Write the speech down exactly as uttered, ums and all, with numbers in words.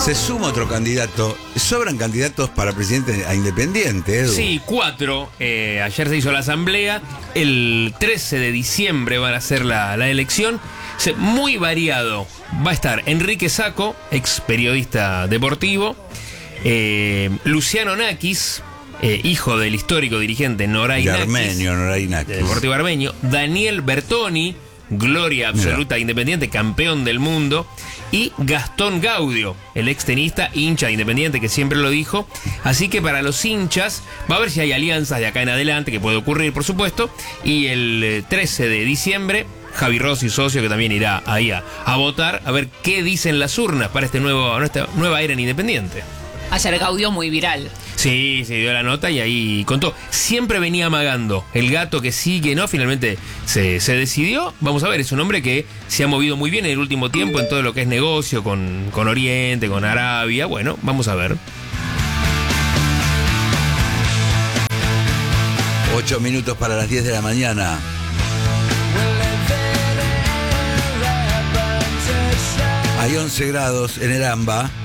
Se suma otro candidato. Sobran candidatos para presidente a independiente, Edu. Sí, cuatro. Eh, ayer se hizo la asamblea. El trece de diciembre van a hacer la, la elección. Se, muy variado. Va a estar Enrique Sacco, ex periodista deportivo. Eh, Luciano Nakis, eh, hijo del histórico dirigente Noray Nakis. Armenio, Noray Nakis. De Deportivo Armenio. Daniel Bertoni, gloria absoluta de Independiente, campeón del mundo. Y Gastón Gaudio, el ex tenista, hincha de Independiente, que siempre lo dijo. Así que para los hinchas, va a ver si hay alianzas de acá en adelante, que puede ocurrir, por supuesto. Y el trece de diciembre, Javi Rossi, socio, que también irá ahí a, a votar, a ver qué dicen las urnas para este nuevo, esta nueva era en Independiente. Ayer Gaudio muy viral. Sí, se dio la nota y ahí contó. Siempre venía amagando. El gato que sí, que no, finalmente se, se decidió. Vamos a ver, es un hombre que se ha movido muy bien en el último tiempo en todo lo que es negocio con, con Oriente, con Arabia. Bueno, vamos a ver. Ocho minutos para las diez de la mañana. Hay once grados en el AMBA.